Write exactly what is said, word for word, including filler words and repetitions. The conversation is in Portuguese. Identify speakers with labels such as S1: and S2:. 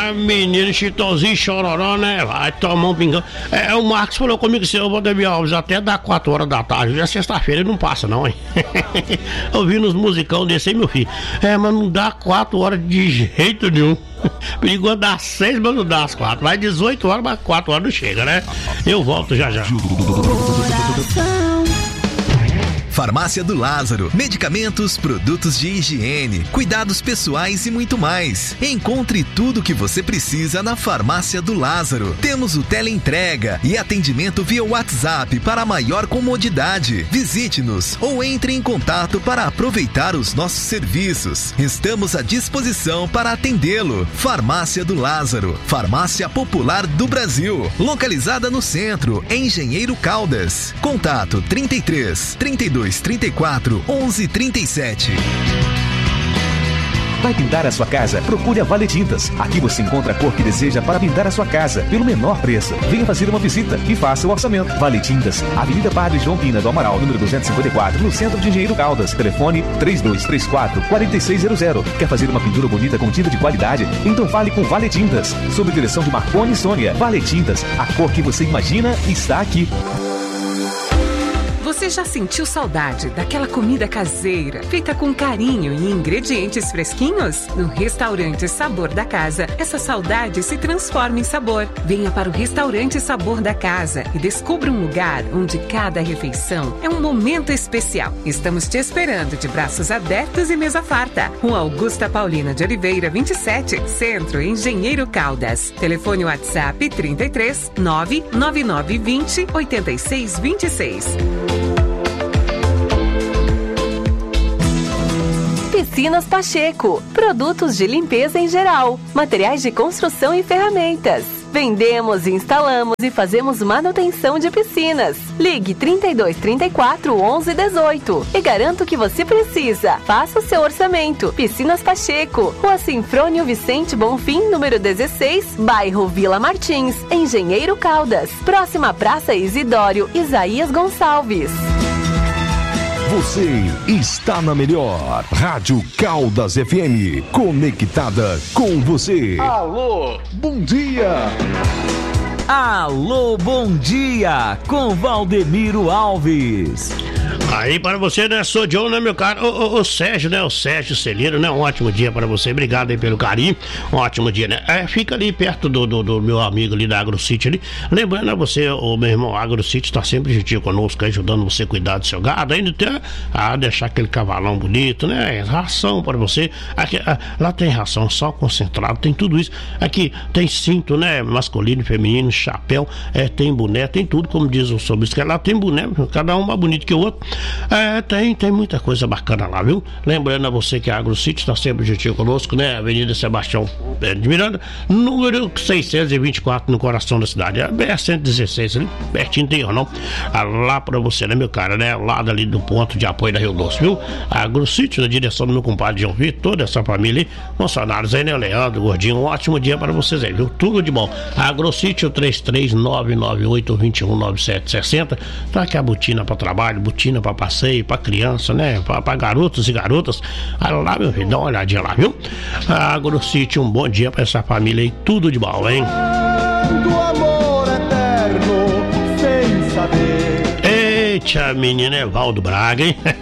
S1: Ah, menino, Chitãozinho, Chororó, né? Vai tomar um pingão. É, o Marcos falou comigo, senhor Valdemir Alves, até dá quatro horas da tarde. Já é sexta-feira e não passa, não, hein? Ouvindo os musicão desse aí, meu filho. É, mas não dá quatro horas de jeito nenhum. Perigoso dar seis, mas não dá as quatro. Vai dezoito horas, mas quatro horas não chega, né? Eu volto já já.
S2: Farmácia do Lázaro, medicamentos, produtos de higiene, cuidados pessoais e muito mais. Encontre tudo o que você precisa na Farmácia do Lázaro. Temos o teleentrega e atendimento via WhatsApp para maior comodidade. Visite-nos ou entre em contato para aproveitar os nossos serviços. Estamos à disposição para atendê-lo. Farmácia do Lázaro, farmácia popular do Brasil, localizada no centro, em Engenheiro Caldas. Contato trinta e três, trinta e dois, trinta e quatro, onze, trinta e sete.
S3: Vai pintar a sua casa? Procure a Vale Tintas. Aqui você encontra a cor que deseja para pintar a sua casa, pelo menor preço. Venha fazer uma visita e faça o orçamento. Vale Tintas, Avenida Padre João Pina do Amaral, número duzentos e cinquenta e quatro, no centro de Engenheiro Caldas. Telefone três dois três quatro, quatro seis zero zero. Quer fazer uma pintura bonita com tinta de qualidade? Então fale com Vale Tintas. Sob direção de Marconi e Sônia. Vale Tintas, a cor que você imagina está aqui.
S4: Você já sentiu saudade daquela comida caseira, feita com carinho e ingredientes fresquinhos? No Restaurante Sabor da Casa, essa saudade se transforma em sabor. Venha para o Restaurante Sabor da Casa e descubra um lugar onde cada refeição é um momento especial. Estamos te esperando de braços abertos e mesa farta. Rua Augusta Paulina de Oliveira, vinte e sete, Centro, Engenheiro Caldas. Telefone WhatsApp trinta e três, nove nove nove vinte, oitenta e seis vinte e seis.
S5: Piscinas Pacheco, produtos de limpeza em geral, materiais de construção e ferramentas. Vendemos, instalamos e fazemos manutenção de piscinas. Ligue trinta e dois, trinta e quatro, onze, dezoito e garanto que você precisa. Faça o seu orçamento. Piscinas Pacheco, Rua Sinfrônio Vicente Bonfim, número dezesseis, bairro Vila Martins, Engenheiro Caldas. Próxima Praça Isidório Isaías Gonçalves.
S6: Você está na melhor Rádio Caldas F M, conectada com você.
S7: Alô, bom dia.
S8: Alô, bom dia, com Valdemiro Alves.
S1: Aí para você, né, sou John, né, meu cara? O, o, o Sérgio, né, o Sérgio Celino, né, um ótimo dia para você, obrigado aí pelo carinho, um ótimo dia, né? É, fica ali perto do, do, do meu amigo ali da AgroCity ali, lembrando a você, o meu irmão, a AgroCity tá sempre gentil conosco, ajudando você a cuidar do seu gado, ainda tem a deixar aquele cavalão bonito, né, ração para você, aqui, a, lá tem ração, só concentrado, tem tudo isso, aqui tem cinto, né, masculino e feminino, chapéu, é, tem boné, tem tudo, como diz o sobre isso, que lá tem boné, cada um mais bonito que o outro. É, tem, tem muita coisa bacana lá, viu? Lembrando a você que a AgroCity está sempre gentil conosco, né? Avenida Sebastião de Miranda, número seiscentos e vinte e quatro, no coração da cidade. É B R cento e dezesseis, ali, pertinho tem ou não? Lá pra você, né, meu cara, né? Lado ali do ponto de apoio da Rio Doce, viu? A AgroCity, na direção do meu compadre João Vitor, toda essa família aí, funcionários aí, né? Leandro, Gordinho, um ótimo dia para vocês aí, viu? Tudo de bom. A AgroCity, o três três nove nove oito, dois um nove sete seis zero, tá aqui a botina para trabalho, botina para passeio, pra criança, né? Pra, pra garotos e garotas. Olha lá, meu filho, dá uma olhadinha lá, viu? A AgroCity, um bom dia pra essa família aí, tudo de bom, hein?
S7: Do amor eterno, sem saber.
S1: Eita, menino Evaldo Braga, hein?